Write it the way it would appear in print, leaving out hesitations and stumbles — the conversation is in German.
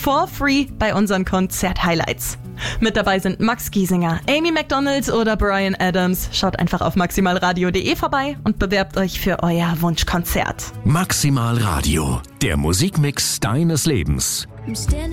for free bei unseren Konzert-Highlights. Mit dabei sind Max Giesinger, Amy Macdonald oder Bryan Adams. Schaut einfach auf maximalradio.de vorbei und bewerbt euch für euer Wunschkonzert. Maximal Radio, der Musikmix deines Lebens.